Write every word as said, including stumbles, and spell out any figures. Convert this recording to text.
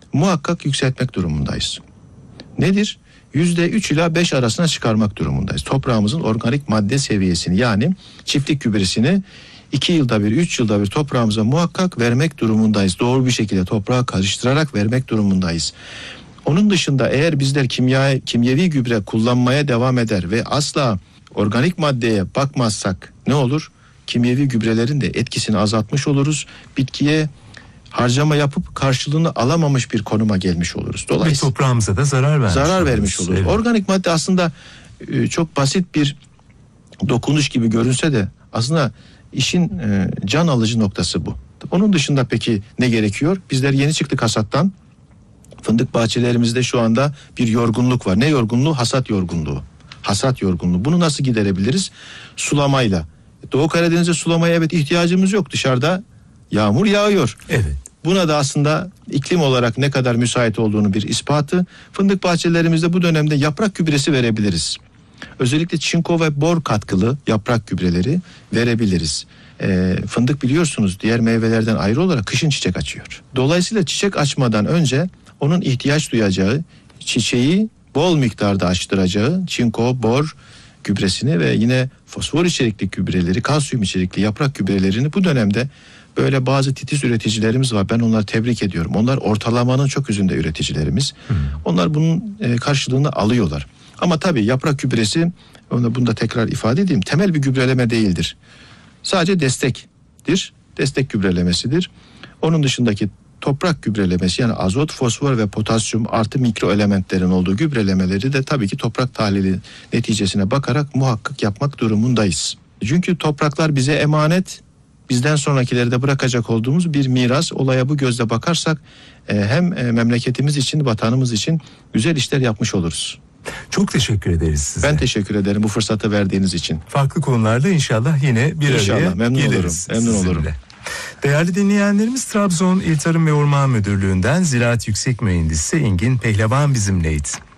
muhakkak yükseltmek durumundayız. Nedir? yüzde üç ila beş arasına çıkarmak durumundayız. Toprağımızın organik madde seviyesini, yani çiftlik gübresini iki yılda bir, üç yılda bir toprağımıza muhakkak vermek durumundayız. Doğru bir şekilde toprağa karıştırarak vermek durumundayız. Onun dışında eğer bizler kimya, kimyevi gübre kullanmaya devam eder ve asla organik maddeye bakmazsak ne olur? Kimyevi gübrelerin de etkisini azaltmış oluruz. Bitkiye harcama yapıp karşılığını alamamış bir konuma gelmiş oluruz. Dolayısıyla ve toprağımıza da zarar vermiş zarar oluruz. vermiş oluruz. Evet. Organik madde aslında e, çok basit bir dokunuş gibi görünse de aslında işin e, can alıcı noktası bu. Onun dışında peki ne gerekiyor? Bizler yeni çıktık hasattan. Fındık bahçelerimizde şu anda bir yorgunluk var. Ne yorgunluğu? Hasat yorgunluğu. Hasat yorgunluğu. Bunu nasıl giderebiliriz? Sulamayla. Doğu Karadeniz'e sulamaya evet ihtiyacımız yok. Dışarıda yağmur yağıyor. Evet. Buna da aslında iklim olarak ne kadar müsait olduğunu bir ispatı. Fındık bahçelerimizde bu dönemde yaprak gübresi verebiliriz. Özellikle çinko ve bor katkılı yaprak gübreleri verebiliriz. E, fındık biliyorsunuz diğer meyvelerden ayrı olarak kışın çiçek açıyor. Dolayısıyla çiçek açmadan önce onun ihtiyaç duyacağı çiçeği bol miktarda açtıracağı çinko, bor gübresini ve yine fosfor içerikli gübreleri, kalsiyum içerikli yaprak gübrelerini bu dönemde böyle bazı titiz üreticilerimiz var. Ben onları tebrik ediyorum. Onlar ortalamanın çok üzerinde üreticilerimiz. Hmm. Onlar bunun e, karşılığını alıyorlar. Ama tabii yaprak gübresi, onu bunu da tekrar ifade edeyim, temel bir gübreleme değildir. Sadece destektir. Destek gübrelemesidir. Onun dışındaki toprak gübrelemesi, yani azot, fosfor ve potasyum artı mikro elementlerin olduğu gübrelemeleri de tabii ki toprak tahlili neticesine bakarak muhakkak yapmak durumundayız. Çünkü topraklar bize emanet, bizden sonrakileri de bırakacak olduğumuz bir miras. Olaya bu gözle bakarsak hem memleketimiz için, vatanımız için güzel işler yapmış oluruz. Çok teşekkür ederiz size. Ben teşekkür ederim bu fırsatı verdiğiniz için. Farklı konularda inşallah yine bir İnşallah, araya memnun geliriz. olurum. Memnun sizinle. olurum. Değerli dinleyenlerimiz, Trabzon İl Tarım ve Orman Müdürlüğü'nden Ziraat Yüksek Mühendisi Engin Pehlevan bizimleydi.